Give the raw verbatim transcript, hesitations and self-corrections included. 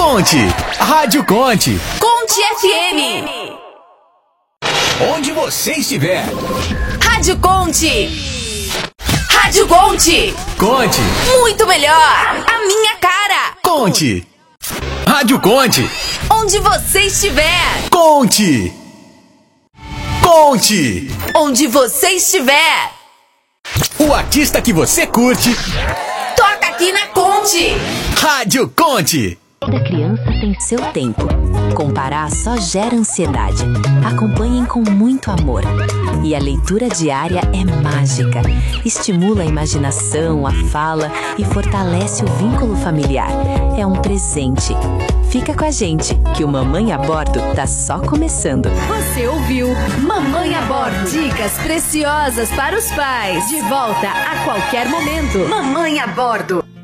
Conte, Rádio Conte. Conte F M. Onde você estiver. Rádio Conte. Rádio Conte. Conte. Muito melhor. A minha cara. Conte. Rádio Conte. Onde você estiver. Conte. Conte. Onde você estiver. O artista que você curte. Toca aqui na Conte. Rádio Conte. Cada criança tem seu tempo. Comparar só gera ansiedade. Acompanhem com muito amor. E a leitura diária é mágica. Estimula a imaginação, a fala e fortalece o vínculo familiar. É um presente. Fica com a gente, que o Mamãe a Bordo tá só começando. Você ouviu Mamãe a Bordo. Dicas preciosas para os pais. De volta a qualquer momento. Mamãe a Bordo.